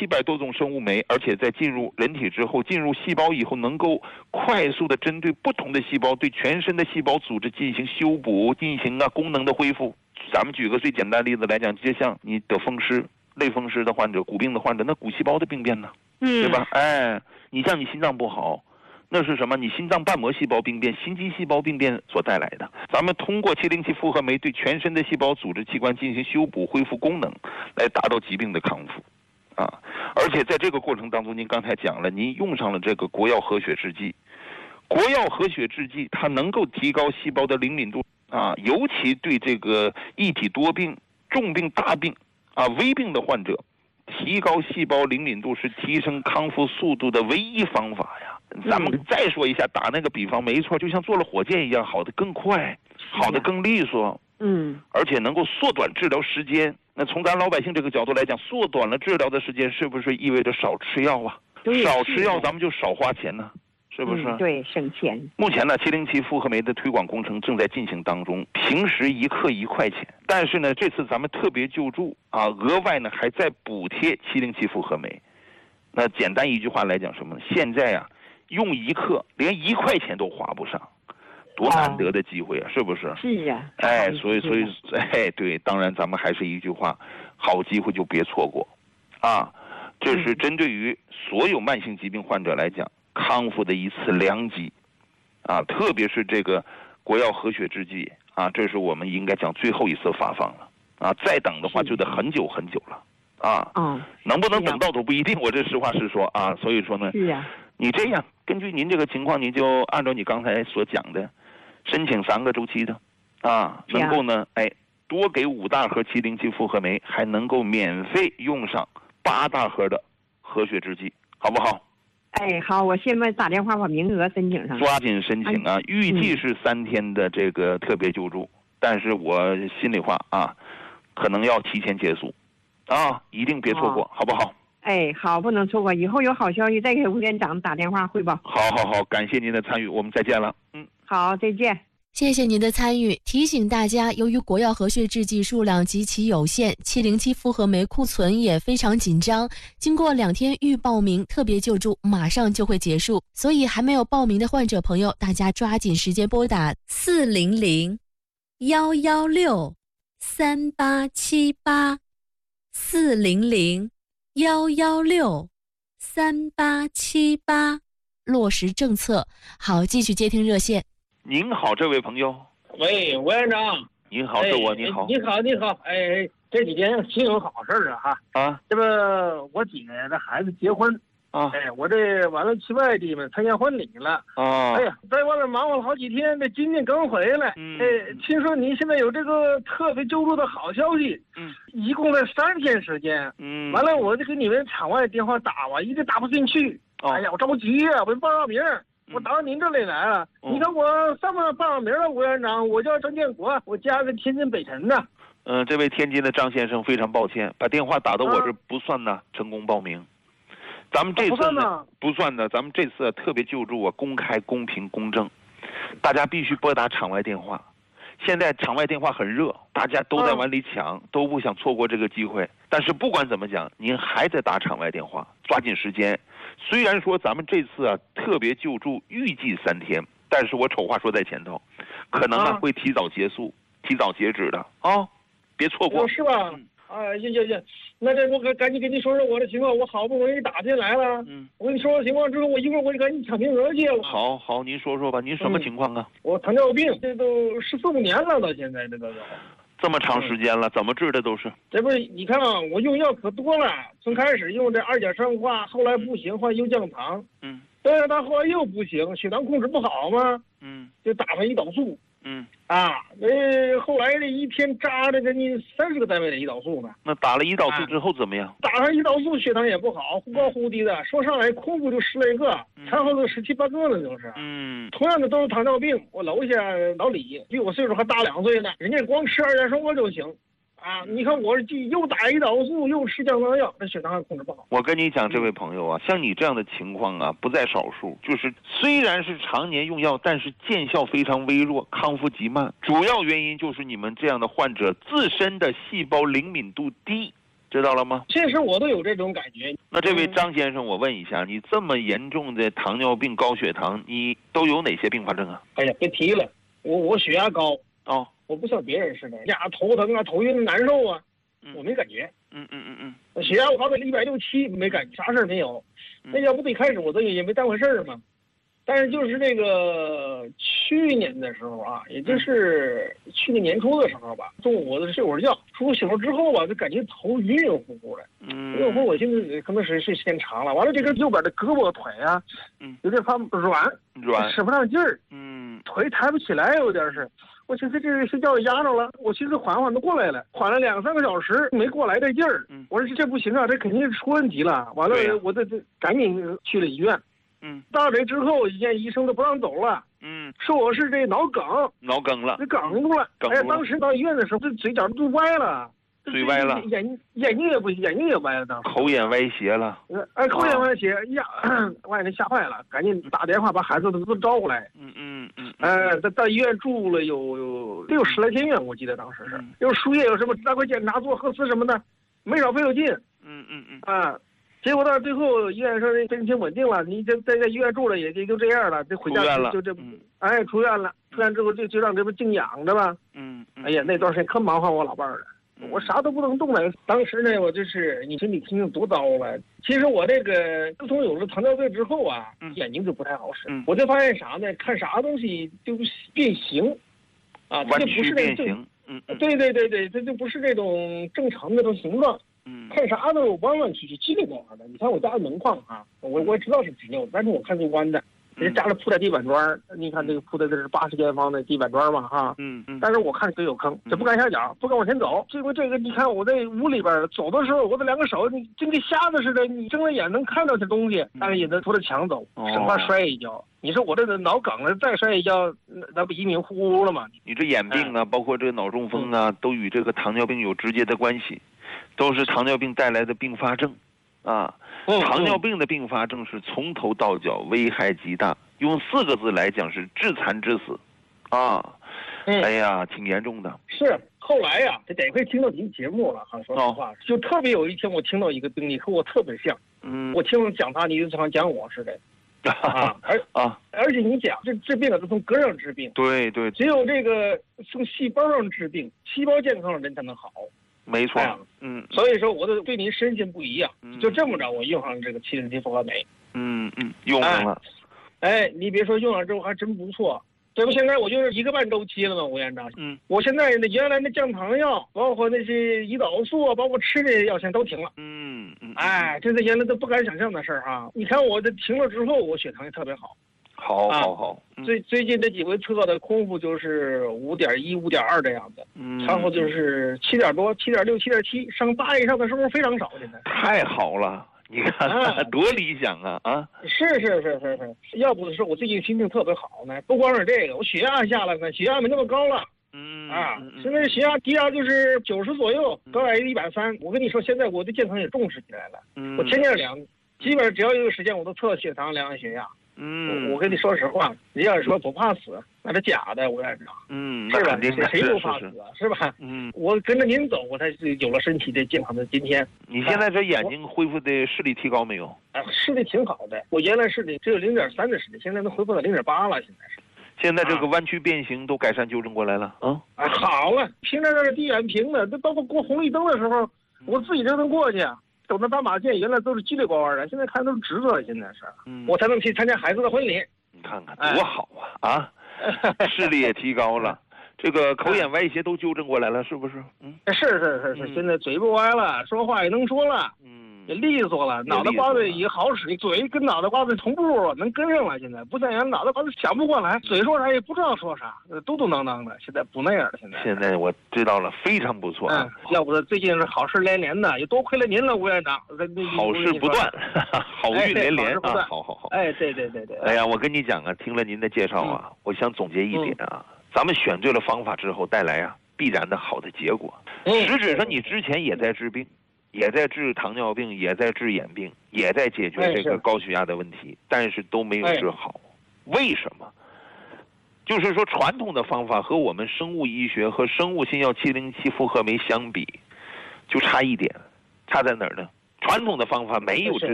700多种生物酶，而且在进入人体之后，进入细胞以后，能够快速的针对不同的细胞，对全身的细胞组织进行修补，进行功能的恢复。咱们举个最简单的例子来讲，就像你得风湿、类风湿的患者、骨病的患者，那骨细胞的病变呢，对吧？你像你心脏不好，那是什么？你心脏瓣膜细胞病变、心肌细胞病变所带来的。咱们通过707复合酶对全身的细胞组织器官进行修补、恢复功能，来达到疾病的康复。而且在这个过程当中，您刚才讲了，您用上了这个国药和血制剂。国药和血制剂它能够提高细胞的灵敏度尤其对这个一体多病、重病、大病危病的患者，提高细胞灵敏度是提升康复速度的唯一方法呀。咱们再说一下，打那个比方，没错，就像坐了火箭一样，好的更快，好的更利索，而且能够缩短治疗时间。那从咱老百姓这个角度来讲，缩短了治疗的时间，是不是意味着少吃药啊？少吃药，咱们就少花钱呢，是不是？ 对，省钱。 目前呢，707复合酶的推广工程正在进行当中，平时1克1块钱，但是呢，这次咱们特别救助额外呢还在补贴707复合酶。那简单一句话来讲什么呢？现在用1克连1块钱都花不上，多难得的机会啊，是不是？ 是啊。 所以对，当然咱们还是一句话，好机会就别错过这是针对于所有慢性疾病患者来讲康复的一次良机特别是这个国药和血制剂这是我们应该讲最后一次发放了再等的话就得很久很久了能不能等到都不一定，我这实话实说所以说呢，你这样根据您这个情况，你就按照你刚才所讲的，申请3个周期的能够呢多给5大盒707复合酶，还能够免费用上8大盒的和血制剂，好不好？ 好，我现在打电话把名额申请上， 抓紧申请预计是3天的这个特别救助，但是我心里话可能要提前结束一定别错过，好不好？ 好，不能错过，以后有好消息再给吴院长打电话汇报。 好，感谢您的参与，我们再见了。 好，再见。 谢谢您的参与。提醒大家，由于国药和血制剂数量极其有限，707复合酶库存也非常紧张，经过2天预报名，特别救助马上就会结束，所以还没有报名的患者朋友，大家抓紧时间拨打400-116-3878 400-116-3878，落实政策。好，继续接听热线。 您好，这位朋友。 喂，吴院长。 您好，是我。您好。 你好。这几天挺有好事这不我姐的孩子结婚我这完了去外地嘛参加婚礼了在外面忙活了好几天，这今天刚回来听说您现在有这个特别救助的好消息一共在3天时间完了我就给你们场外电话打一直打不进去我着急我报上名我打到您这里来了你看我上面报上名了，吴院长，我叫张建国，我家在天津北辰呢这位天津的张先生非常抱歉，把电话打到我这不算呢成功报名。咱们这次不算的，咱们这次特别救助公开、公平、公正，大家必须拨打场外电话。现在场外电话很热，大家都在往里抢，都不想错过这个机会。但是不管怎么讲，您还得打场外电话，抓紧时间。虽然说咱们这次特别救助预计3天，但是我丑话说在前头，可能会提早结束、提早截止的别错过。 是吧？行，那这我赶紧跟你说说我的情况，我好不容易打进来了。我跟你说说情况之后，我一会儿我就赶紧抢名额去了。 好，您说说吧，您什么情况啊？ 我糖尿病，这都14、15年了，到现在这都有。 这么长时间了，怎么治的都是？ 这不是你看我用药可多了，从开始用这2甲酸化，后来不行换优降糖，但是他后来又不行，血糖控制不好嘛，就打上胰岛素，后来这一天扎的人家30个单位的胰岛素呢。 那打了胰岛素之后怎么样？ 打上胰岛素血糖也不好，忽高忽低的，说上来空腹就10来个，餐后就17、18个了，就是。同样的都是糖尿病，我楼下老李比我岁数还大2岁呢，人家光吃2甲酸化就行。你看我又打胰岛素又吃降糖药，这血糖还控制不好。 我跟你讲，这位朋友像你这样的情况不在少数，就是虽然是常年用药，但是见效非常微弱，康复极慢。主要原因就是你们这样的患者自身的细胞灵敏度低， 知道了吗？ 其实我都有这种感觉。 那这位张先生，我问一下，你这么严重的糖尿病、高血糖，你都有哪些并发症啊？ 哎呀，别提了，我血压高哦， 我不像别人似的，头疼啊、头晕难受啊，我没感觉。血压我高到167，没感觉，啥事儿没有。那要不最开始我都也没当回事儿嘛。但是就是这个去年的时候啊，也就是去年年初的时候吧，中午我睡会儿觉，醒了之后吧，就感觉头晕晕乎乎的。晕乎，我现在可能是睡时间长了。完了，这个右边的胳膊腿啊，有点发软，使不上劲儿。腿抬不起来，有点是。我寻思这睡觉压着了，我寻思缓就过来了，缓了2-3个小时没过来这劲儿。我说这不行啊，这肯定是出问题了。完了，我这赶紧去了医院。到这之后，医生都不让走了。说我是这脑梗了，这梗住了。哎呀，当时到医院的时候，这嘴角都歪了， 嘴歪了， 眼睛也不行，眼睛也歪了，当时口眼歪斜了。 口眼歪斜呀，外人吓坏了，赶紧打电话把孩子都招过来。到医院住了有10来天院，我记得当时是有输液，有什么大块检查、做核磁什么的，没少费有劲。结果到最后医院说病情稳定了，你这在医院住了也就这样了，这回家就这，出院了。出院之后就让这不静养着吧。哎呀，那段时间可忙活我老伴儿了，我啥都不能动了。当时呢，我就是你说你听听多糟了。其实我这个自从有了糖尿病之后啊，眼睛就不太好使。我就发现啥呢？看啥东西就变形，啊，这就不是那种对，这就不是这种正常的那种形状。看啥都弯弯曲曲、叽里呱啦的。你看我家的门框啊，我也知道是直溜，但是我看是弯的。人家家里铺的地板砖，你看这个铺的这是80间方的地板砖嘛，哈。但是我看都有坑，这不敢下脚，不敢往前走。这个，你看我在屋里边走的时候，我这2个手，你真跟瞎子似的，你睁着眼能看到这东西，但是也能扶着墙走，生怕摔一跤。你说我这个脑梗了，再摔一跤，那不一命呼呼了吗？ 你这眼病啊，包括这个脑中风啊，都与这个糖尿病有直接的关系。都是糖尿病带来的并发症，啊，糖尿病的并发症是从头到脚危害极大，用4个字来讲是致残致死，啊，哎呀，挺严重的。 是后来呀，这得亏听到您节目了哈，说实话，就特别有一天我听到一个病例和我特别像，我听讲他，你就像讲我似的。而且你讲这治病啊，都从根上治病， 对， 只有这个从细胞上治病，细胞健康的人才能好。 没错， 所以说我都对您深信不疑啊。就这么着，我用上了这个707复合酶。 用上了。 你别说用上之后还真不错。这不现在我就是1个半周期了吗，吴院长？我现在原来那降糖药，包括那些胰岛素啊，包括吃的药，现在都停了。这是原来都不敢想象的事儿啊。你看我这停了之后，我血糖也特别好。 好。 最近这几回测的空腹就是5.1、5.2这样的，然后就是7点多、7.6、7.7，上8以上的时候非常少。现在太好了，你看多理想啊！ 是，要不是我最近心情特别好呢，不光是这个，我血压下来呢，血压没那么高了。现在血压低压就是90左右，高压130。我跟你说，现在我对健康也重视起来了。我天天量，基本上只要有时间我都测血糖、量血压。我跟你说实话，你要是说不怕死，那是假的，我也知道。是吧？谁不怕死啊？是吧？我跟着您走，我才有了身体的健康的今天。 你现在这眼睛恢复的视力提高没有？ 视力挺好的，我原来视力只有0.3的视力，现在都恢复到0.8了，现在是。 现在这个弯曲变形都改善纠正过来了好了，平常这地远平的，这包括过红绿灯的时候，我自己就能过去。走那斑马线原来都是叽里呱呱的，现在看都是直的了。现在是，我才能去参加孩子的婚礼。 你看看多好啊！视力也提高了，这个口眼歪斜都纠正过来了，是不是？ 是，现在嘴不歪了，说话也能说了。也利索了，脑袋瓜子也好使，嘴跟脑袋瓜子同步能跟上了。现在不像原来脑袋瓜子想不过来，嘴说啥也不知道说啥，嘟嘟囔囔的。现在不那样了， 现在我知道了，非常不错。 要不最近是好事连连的，也多亏了您了，吴院长。 好事不断，好运连连啊！好。 对。 哎呀，我跟你讲啊，听了您的介绍啊，我想总结一点啊，咱们选对了方法之后，带来必然的好的结果。实质上你之前也在治病。也在治糖尿病，也在治眼病，也在解决这个高血压的问题，但是都没有治好。为什么？就是说传统的方法和我们生物医学和生物新药707复合酶相比，就差一点， 差在哪儿呢？传统的方法没有治